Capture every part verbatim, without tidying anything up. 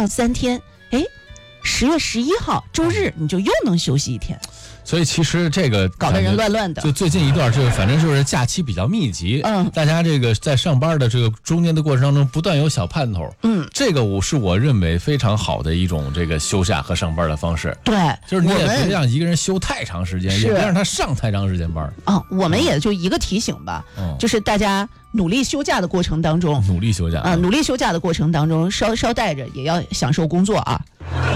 上三天，哎，十月十一号周日你就又能休息一天。 所以其实这个搞得人乱乱的， 就最近一段这个反正就是假期比较密集，嗯，大家这个在上班的这个中间的过程当中不断有小盼头， 嗯， 这个我是我认为非常好的一种这个休假和上班的方式。 对， 就是你也别让一个人休太长时间，也别让他上太长时间班啊。我们也就一个提醒吧，嗯，就是大家努力休假的过程当中， 努力休假啊，努力休假的过程当中，捎捎带着也要享受工作啊。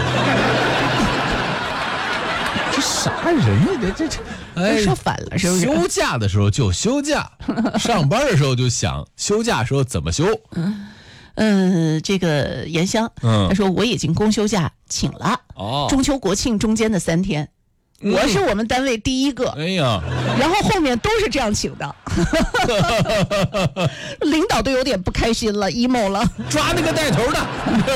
这啥人呀？这这， 哎，说反了是不是？ 休假的时候就休假，上班的时候就想休假时候怎么休。 嗯，呃，这个严香，嗯，他说我已经公休假请了，哦，中秋国庆中间的三天，嗯，我是我们单位第一个。 哎呀， 然后后面都是这样请的，领导都有点不开心了 ，emo 了， 抓那个带头的。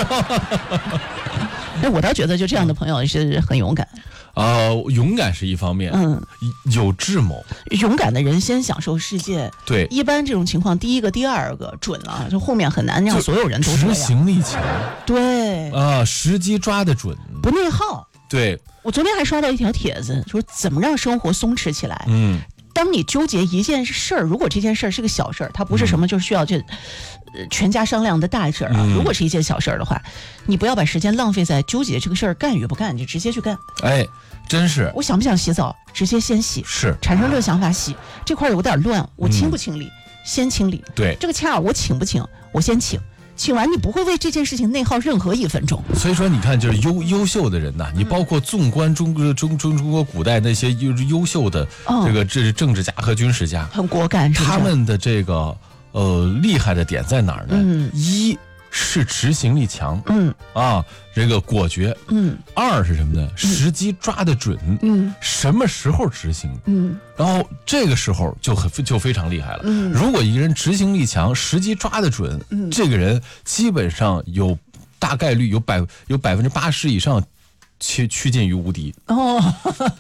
哎，我倒觉得就这样的朋友是很勇敢。 呃，勇敢是一方面，嗯，有智谋， 勇敢的人先享受世界。 对， 一般这种情况，第一个、第二个准了，就后面很难让所有人都这样。 执行力强， 对啊，时机抓得准， 不内耗。 对， 我昨天还刷到一条帖子，说怎么让生活松弛起来。 嗯。 当你纠结一件事儿，如果这件事儿是个小事儿，它不是什么就是需要这、呃、全家商量的大事儿啊、嗯。如果是一件小事儿的话，你不要把时间浪费在纠结这个事儿干与不干，你就直接去干。 哎，真是。 我想不想洗澡，直接先洗。 是。产生这个想法洗这块有点乱，我清不清理、嗯？先清理。 对。 这个掐我请不请？我先请。请完你不会为这件事情内耗任何一分钟。 所以说你看，就是优优秀的人呐、啊，你包括纵观中国中中中国古代那些优优秀的这个这政治家和军事家， 很果敢， 他们的这个呃厉害的点在哪儿呢？嗯，一是执行力强， 嗯啊，这个果决， 嗯， 二是什么呢？时机抓得准， 嗯， 什么时候执行， 嗯， 然后这个时候就很就非常厉害了。嗯，如果一个人执行力强，时机抓得准，嗯，这个人基本上有大概率有百有百分之八十以上趋趋近于无敌。 哦。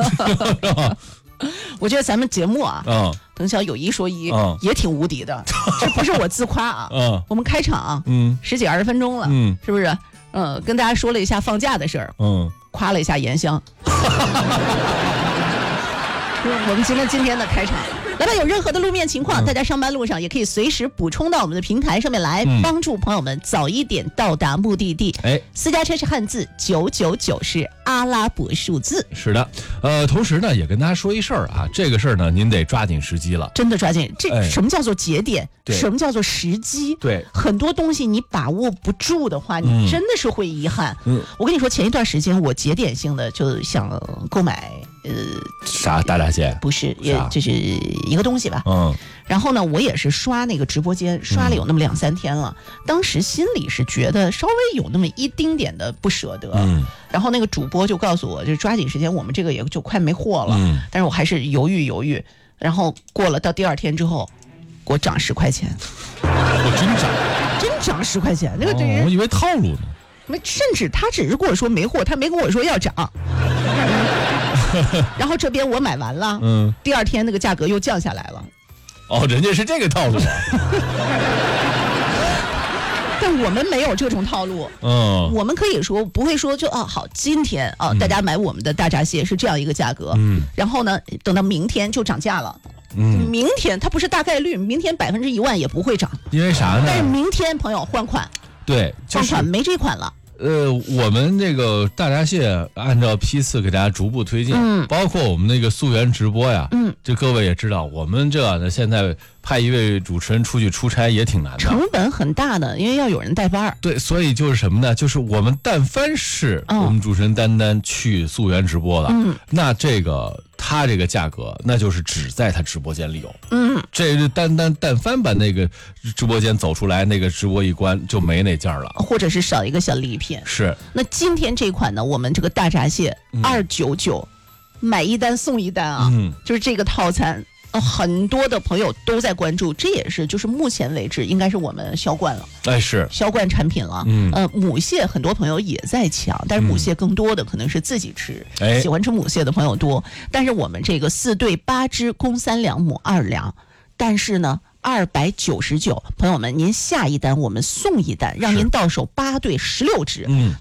我觉得咱们节目啊， 嗯， 等小有一说一， 嗯， 也挺无敌的，这不是我自夸啊， 嗯， 我们开场， 嗯， 十几二十分钟了， 嗯， 是不是？嗯，跟大家说了一下放假的事儿， 嗯， 夸了一下严香，我们今天今天的开场。来吧，有任何的路面情况、嗯，大家上班路上也可以随时补充到我们的平台上面来，嗯、帮助朋友们早一点到达目的地。 哎， 私家车是汉字，九九九是阿拉伯数字。 是的，呃，同时呢，也跟大家说一事儿啊，这个事儿呢，您得抓紧时机了， 真的抓紧。这、 哎、 什么叫做节点？ 对， 什么叫做时机？ 对， 很多东西你把握不住的话，你真的是会遗憾。嗯，我跟你说，前一段时间我节点性的就想购买。呃， 啥大闸蟹？ 不是，也就是一个东西吧。 嗯， 然后呢，我也是刷那个直播间，刷了有那么两三天了。嗯、当时心里是觉得稍微有那么一丁点的不舍得。 嗯， 然后那个主播就告诉我，就抓紧时间，我们这个也就快没货了。 嗯， 但是我还是犹豫犹豫。然后过了到第二天之后，给我涨十块钱。 我真涨， 真涨十块钱。那个对人、 哦，我以为套路呢。 没，甚至他只是跟我说没货，他没跟我说要涨。然后这边我买完了， 嗯， 第二天那个价格又降下来了。 哦，人家是这个套路啊。 但我们没有这种套路， 嗯， 我们可以说不会说就哦好，今天啊、哦嗯、大家买我们的大闸蟹是这样一个价格， 嗯， 然后呢等到明天就涨价了。 嗯， 明天它不是大概率，明天百分之一万也不会涨， 因为啥呢？ 但是明天朋友换款， 对， 换款没这款了。 呃，我们这个大闸蟹按照批次给大家逐步推进， 嗯， 包括我们那个溯源直播呀， 嗯， 这各位也知道，我们这呢现在派一位主持人出去出差也挺难的， 成本很大的，因为要有人带班儿。 对，所以就是什么呢？就是我们但凡是我们主持人丹丹去溯源直播了， 嗯， 那这个他这个价格，那就是只在他直播间里有， 嗯， 这是单单但凡把那个直播间走出来，那个直播一关就没那价了， 或者是少一个小礼品。 是。 那今天这款呢，我们这个大闸蟹二九九，买一单送一单啊， 嗯， 就是这个套餐。呃，很多的朋友都在关注，这也是就是目前为止应该是我们销冠了， 哎是销冠产品了。 嗯， 呃，母蟹很多朋友也在抢，但是母蟹更多的可能是自己吃， 哎、 喜欢吃母蟹的朋友多。但是我们这个四对八只，公三两母二两，但是呢。二百九十九，朋友们，您下一单我们送一单，让您到手八对十六只。 嗯，